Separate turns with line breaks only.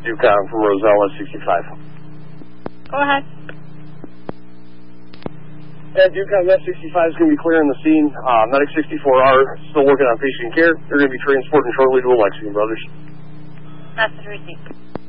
Ducon from Roselle at 65.
Go ahead.
And Ducon, that 65 is going to be clearing the scene. Medic 64R still working on patient care. They're going to be transporting shortly to Lexington, brothers.
Message received.